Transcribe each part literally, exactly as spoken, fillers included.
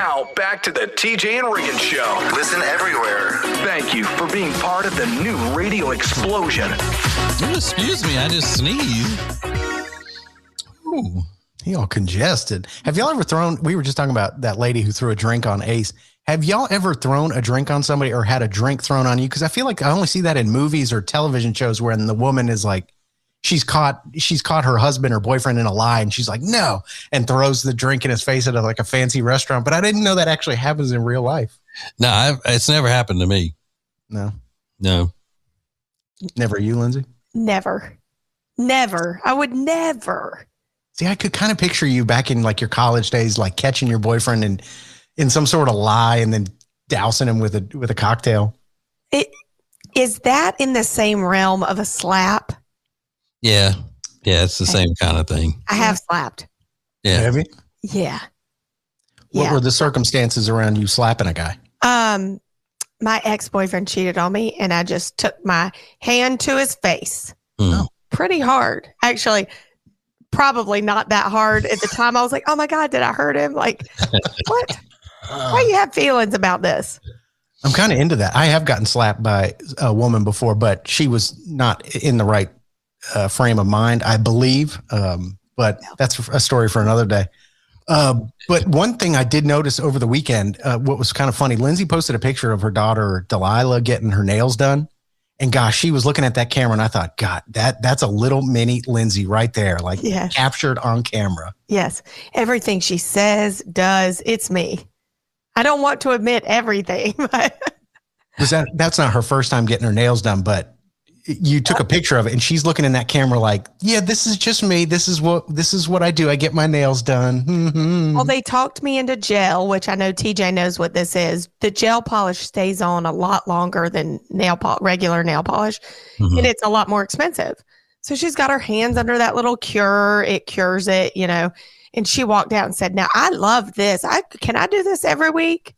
Now, back to the T J and Regan Show. Listen everywhere. Thank you for being part of the new radio explosion. Excuse me, I just sneezed. Ooh. He all congested. Have y'all ever thrown, we were just talking about that lady who threw a drink on Ace. Have y'all ever thrown a drink on somebody or had a drink thrown on you? Because I feel like I only see that in movies or television shows where the woman is like, she's caught, she's caught her husband or boyfriend in a lie and she's like, no, and throws the drink in his face at a, like a fancy restaurant. But I didn't know that actually happens in real life. No, I've, it's never happened to me. No. No. Never you, Lindsay? Never. Never. I would never. See, I could kind of picture you back in like your college days, like catching your boyfriend and in some sort of lie and then dousing him with a with a cocktail. It, is that in the same realm of a slap? Yeah. Yeah, it's the same kind of thing. I have slapped. Yeah. Have you? Yeah. What yeah. were the circumstances around you slapping a guy? Um, my ex-boyfriend cheated on me and I just took my hand to his face. Mm. Pretty hard. Actually, probably not that hard at the time. I was like, oh my God, did I hurt him? Like, what? Why do you have feelings about this? I'm kind of into that. I have gotten slapped by a woman before, but she was not in the right uh, frame of mind, I believe. Um, but that's a story for another day. Uh, but one thing I did notice over the weekend, uh, what was kind of funny, Lindsay posted a picture of her daughter, Delilah, getting her nails done. And gosh, she was looking at that camera and I thought, God, that that's a little mini Lindsay right there, like yes. captured on camera. Yes. Everything she says, does, it's me. I don't want to admit everything. But Was that, that's not her first time getting her nails done, but you took a picture of it and she's looking in that camera like, yeah, this is just me. This is what, this is what I do. I get my nails done. Mm-hmm. Well, they talked me into gel, which I know T J knows what this is. The gel polish stays on a lot longer than nail pol- regular nail polish, mm-hmm. and it's a lot more expensive. So she's got her hands under that little cure. It cures it, you know, and she walked out and said, now I love this. I can I do this every week?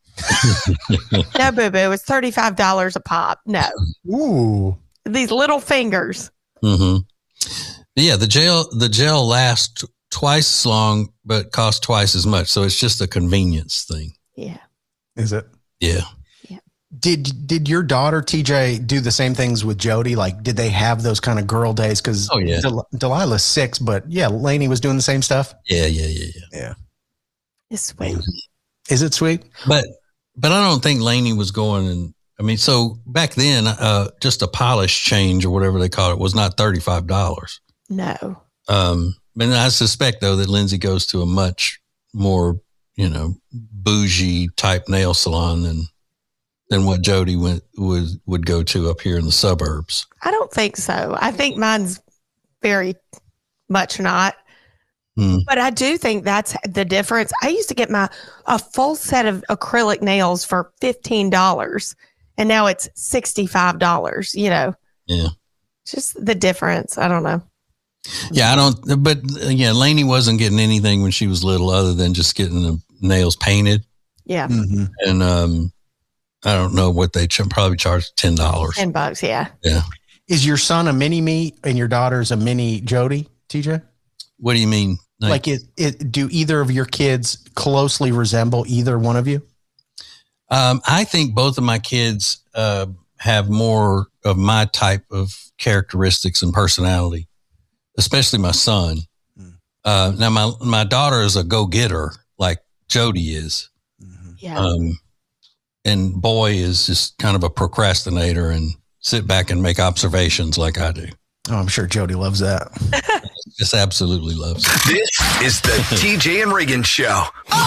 No, boo-boo. It's thirty-five dollars a pop. No. Ooh. These little fingers. Mm-hmm. Yeah, the gel the gel lasts twice as long, but costs twice as much. So it's just a convenience thing. Yeah. Is it? Yeah. Yeah. Did did your daughter T J do the same things with Jody? Like, did they have those kind of girl days? Because oh yeah, Del- Delilah's six, but yeah, Lainey was doing the same stuff. Yeah, yeah, yeah, yeah. Yeah. It's sweet. Is it sweet? But but I don't think Lainey was going and. I mean, so back then, uh, just a polish change or whatever they call it was not thirty-five dollars. No. Um, but I suspect, though, that Lindsay goes to a much more, you know, bougie type nail salon than than what Jody went would would go to up here in the suburbs. I don't think so. I think mine's very much not. Hmm. But I do think that's the difference. I used to get my a full set of acrylic nails for fifteen dollars. And now it's sixty-five dollars, you know. Yeah. Just the difference. I don't know. Yeah, I don't, but uh, yeah, Lainey wasn't getting anything when she was little other than just getting the nails painted. Yeah. Mm-hmm. And um, I don't know what they ch- probably charged ten dollars. ten bucks, yeah. Yeah. Is your son a mini me and your daughter's a mini Jody, T J? What do you mean? Like, like it, it, do either of your kids closely resemble either one of you? Um, I think both of my kids uh, have more of my type of characteristics and personality, especially my son. Mm. Uh, now, my my daughter is a go-getter like Jody is. Mm-hmm. Yeah. Um, and boy is just kind of a procrastinator and sit back and make observations like I do. Oh, I'm sure Jody loves that. Just absolutely loves it. This is the T J and Regan Show.